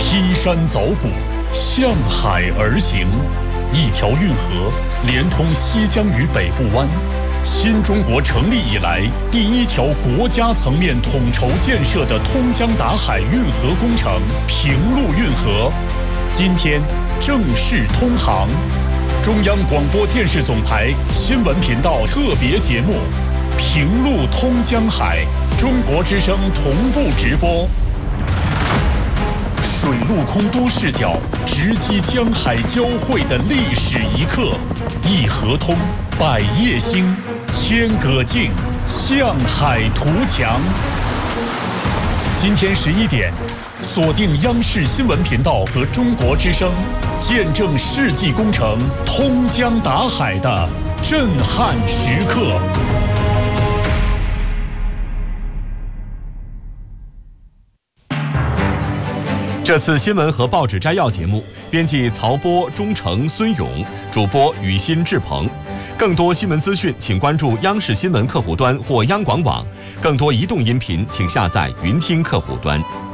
劈山凿谷，向海而行。一条运河连通西江与北部湾，新中国成立以来第一条国家层面统筹建设的通江达海运河工程平陆运河，今天正式通航。中央广播电视总台新闻频道特别节目《平陆通江海》，中国之声同步直播。水陆空多视角直击江海交汇的历史一刻，一河通，百业兴，千舸竞，向海图强。今天11点，锁定央视新闻频道和中国之声，见证世纪工程通江达海的震撼时刻。 这次新闻和报纸摘要节目，编辑曹波、钟诚、孙勇，主播雨欣、志鹏。更多新闻资讯，请关注央视新闻客户端或央广网。更多移动音频，请下载云听客户端。